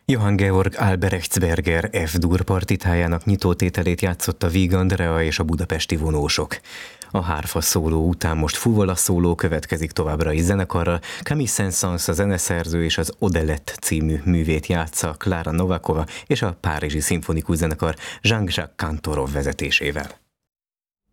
Johann Georg Albrechtsberger F-dur partitájának nyitótételét játszott a Víg Andrea és a budapesti vonósok. A hárfa szóló után most fuvola szóló következik továbbra is zenekarral. Camille Saint-Saëns a zeneszerző és az Odelette című művét játsza Klára Novakova és a Párizsi Szimfonikus Zenekar Jean-Jacques Kantorov vezetésével.